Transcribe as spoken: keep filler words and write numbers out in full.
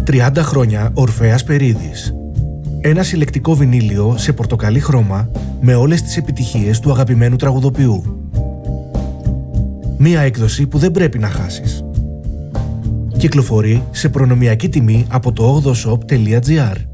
τριάντα χρόνια Ορφέας Περίδης. Ένα συλλεκτικό βινίλιο σε πορτοκαλί χρώμα με όλες τις επιτυχίες του αγαπημένου τραγουδοποιού. Μία έκδοση που δεν πρέπει να χάσεις. Κυκλοφορεί σε προνομιακή τιμή από το ογδοshop τελεία gr.